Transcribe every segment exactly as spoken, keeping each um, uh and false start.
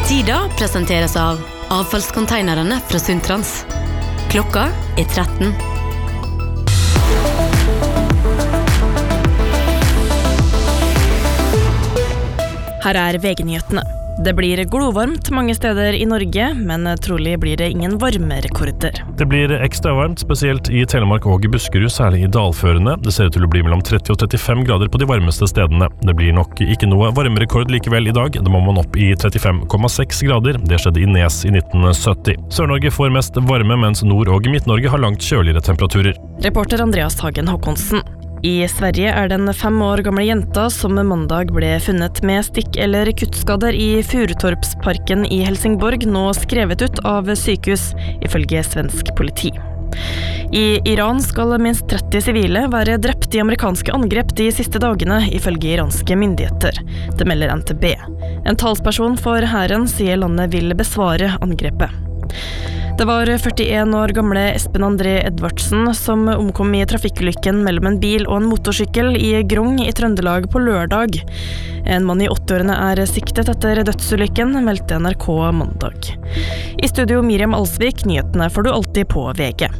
Tida presenteres av avfallskonteinerne fra Sundtrans. Klokka er tretten. Her er V G-nyhetene. Det blir glovarmt mange steder i Norge, men trolig blir det ingen varmerekorder. Det blir ekstra varmt, spesielt i Telemark og i Buskerud, særlig i dalførene. Det ser ut til å bli mellom tretti og trettifem grader på de varmeste stedene. Det blir nok ikke noe varmerekord likevel i dag. Da må man opp i trettifem komma seks grader. Det skjedde i Nes i nitten sytti. Sør-Norge får mest varme, mens Nord- og Midt-Norge har langt kjøligere temperaturer. Reporter Andreas Hagen Håkonsen. I Sverige er den fem år gamle jenta som mandag ble funnet med stikk- eller kuttskader i Furutorpsparken i Helsingborg nå skrevet ut av sykehus, ifølge svensk politi. I Iran skal minst tretti sivile være drept i amerikanske angrep de siste dagene, ifølge iranske myndigheter. Det melder N T B. En talsperson for hæren sier landet vil besvare angrepet. Det var førtien år gamle Espen André Edvardsen som omkom i trafikkulykken mellom en bil og en motorsykkel i Grong i Trøndelag på lørdag. En mann i åtti-årene er siktet etter dødsulykken, meldte N R K mandag. I studio Miriam Alsvik, nyhetene får du alltid på V G.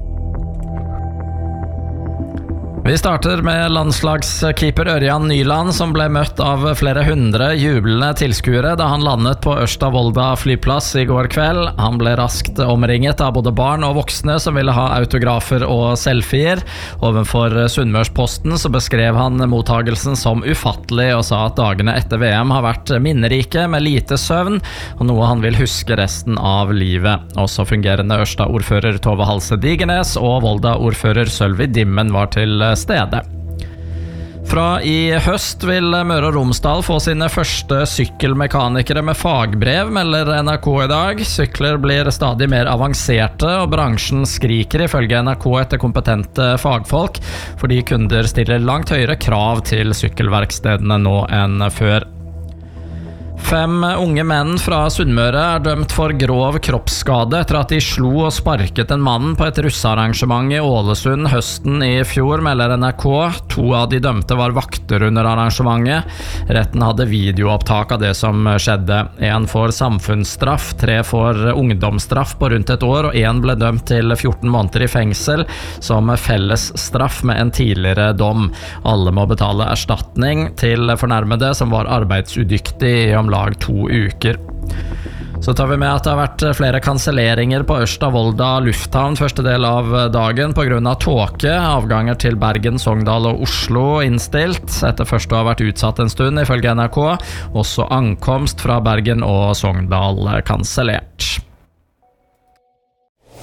Vi starter med landslagskeeper Ørjan Nyland, som ble møtt av flere hundre jublende tilskuere da han landet på Ørsta-Volda flyplass i går kveld. Han ble raskt omringet av både barn og voksne som ville ha autografer og selfier. Ovenfor Sunnmørsposten så beskrev han mottagelsen som ufattelig og sa at dagene etter V M har vært minnerike med lite søvn, og noe han vil huske resten av livet. Også fungerende Ørsta-ordfører Tove Halse Digernes og Volda-ordfører Sølvi Dimmen var til stede. Fra i høst vil Møre og Romsdal få sine første sykkelmekanikere med fagbrev, melder N R K i dag. Sykler blir stadig mer avanserte, og bransjen skriker ifølge N R K etter kompetente fagfolk, fordi kunder stiller langt høyere krav til sykkelverkstedene nå enn før. Fem unge menn fra Sunnmøre er dømt for grov kroppsskade etter at de slo og sparket en mann på et russearrangement i Ålesund høsten i fjor, melder N R K. To av de dømte var vakter under arrangementet. Retten hadde videoopptak av det som skjedde. En får samfunnsstraff, tre får ungdomsstraff på rundt et år, og en ble dømt til fjorten måneder i fengsel som fellesstraff med en tidligere dom. Alle må betale erstatning til fornærmede som var arbeidsudyktig i om lag to uker. Så tar vi med at det har vært flere kanselleringer på Ørsta-Volda lufthavn første del av dagen på grunn av tåke. Avganger til Bergen, Sogndal og Oslo innstilt, etter først å ha vært utsatt en stund ifølge N R K. Også ankomst fra Bergen og Sogndal kansellert.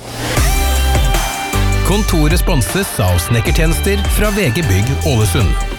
Kontoret sponses av snekkertjenester fra V G Bygg Ålesund.